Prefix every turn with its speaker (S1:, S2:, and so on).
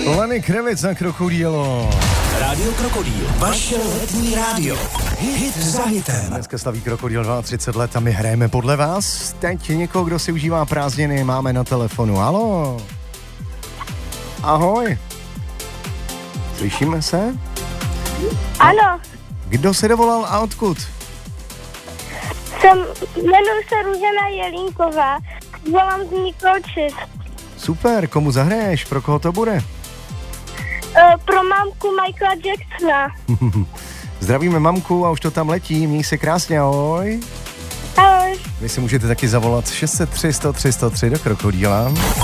S1: Lenny Kravitz na Krokodýlo.
S2: Rádio Krokodýl, vaše letní rádio. Hit za hitem.
S1: Dneska slaví Krokodýl 32 let a my hrajeme podle vás. Teď někoho, kdo si užívá prázdniny, máme na telefonu. Haló? Ahoj. Slyšíme se?
S3: Ano.
S1: Kdo se dovolal a odkud?
S3: Jmenuji se Růžena Jelínková. Volám z Nikolčic.
S1: Super, komu zahraješ? Pro koho to bude?
S3: Pro mamku Michaela Jacksona.
S1: Zdravíme mamku a už to tam letí. Měj se krásně, ahoj.
S3: Ahoj.
S1: Vy si můžete taky zavolat 603 103 103 do Krokodýla.